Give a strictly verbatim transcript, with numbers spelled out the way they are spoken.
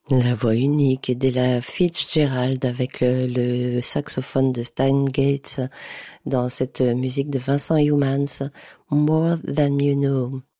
La voix unique d'Ella Fitzgerald avec le, le saxophone de Stan Getz dans cette musique de Vincent Youmans, More Than You Know.